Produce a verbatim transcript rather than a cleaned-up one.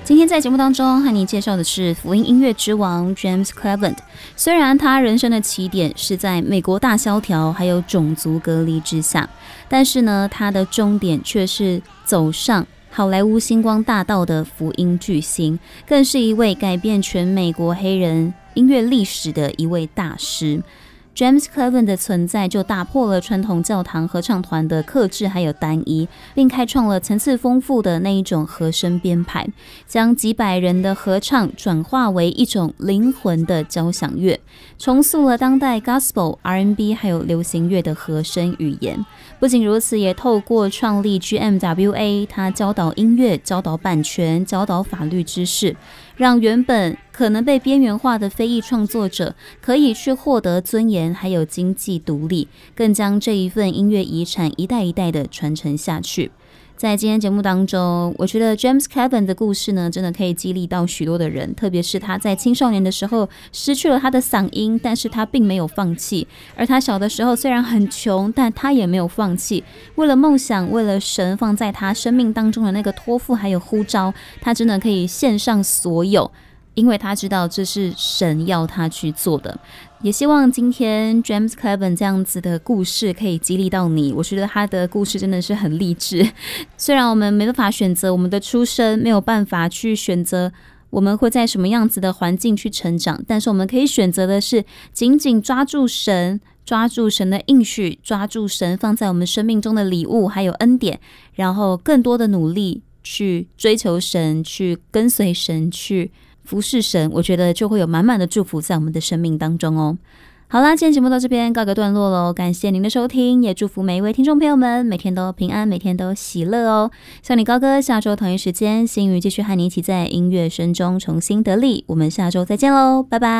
今天在节目当中和你介绍的是福音音乐之王 James Cleveland。 虽然他人生的起点是在美国大萧条还有种族隔离之下，但是呢，他的终点却是走上好莱坞星光大道的福音巨星，更是一位改变全美国黑人音乐历史的一位大师。James Cleveland 的存在就打破了传统教堂合唱团的客制还有单一，并开创了层次丰富的那一种和声编排，将几百人的合唱转化为一种灵魂的交响乐，重塑了当代 Gospel、R and B 还有流行乐的和声语言。不仅如此，也透过创立 G M W A， 他教导音乐、教导版权、教导法律知识，让原本可能被边缘化的非裔创作者可以去获得尊严还有经济独立，更将这一份音乐遗产一代一代的传承下去。在今天节目当中，我觉得 James Cleveland 的故事呢，真的可以激励到许多的人，特别是他在青少年的时候失去了他的嗓音，但是他并没有放弃，而他小的时候虽然很穷，但他也没有放弃，为了梦想，为了神放在他生命当中的那个托付还有呼召，他真的可以献上所有，因为他知道这是神要他去做的。也希望今天 James Cleveland 这样子的故事可以激励到你，我觉得他的故事真的是很励志。虽然我们没办法选择我们的出身，没有办法去选择我们会在什么样子的环境去成长，但是我们可以选择的是紧紧抓住神，抓住神的应许，抓住神放在我们生命中的礼物还有恩典，然后更多的努力去追求神，去跟随神，去服侍神，我觉得就会有满满的祝福在我们的生命当中哦。好啦，今天节目到这边告个段落咯，感谢您的收听，也祝福每一位听众朋友们每天都平安，每天都喜乐哦。小你高歌下周同一时间，星宇继续和你一起在音乐声中重新得力，我们下周再见咯，拜拜。